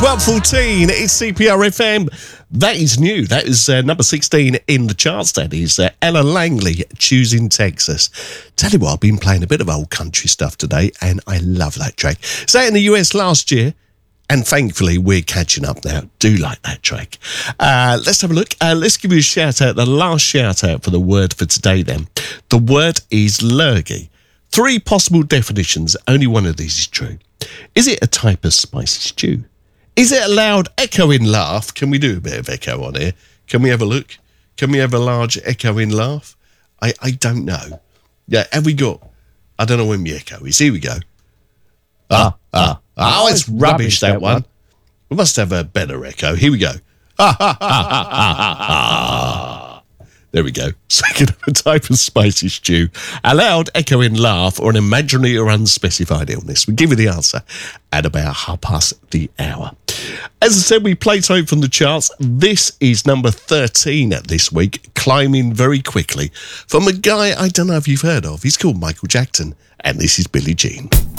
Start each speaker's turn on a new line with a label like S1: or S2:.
S1: 12:14, it's CPR FM. That is new. That is number 16 in the charts. That is Ella Langley, Choosing Texas. Tell you what, I've been playing a bit of old country stuff today, and I love that track. Set in the US last year, and thankfully we're catching up now. Do like that track. Let's have a look. Let's give you a shout out, the last shout out for the word for today then. The word is lurgy. 3 possible definitions, only one of these is true. Is it a type of spicy stew? Is it a loud echoing laugh? Can we do a bit of echo on here? Can we have a look? Can we have a large echoing laugh? I don't know. Yeah, have we got... I don't know when the echo is. Here we go. Oh, it's rubbish, that one. We must have a better echo. Here we go. There we go. Second of a type of spicy stew, a loud echoing laugh, or an imaginary or unspecified illness. We give you the answer at about 1:30. As I said, we play something from the charts. This is number 13 this week, climbing very quickly, from a guy I don't know if you've heard of. He's called Michael Jackson, and this is Billie Jean.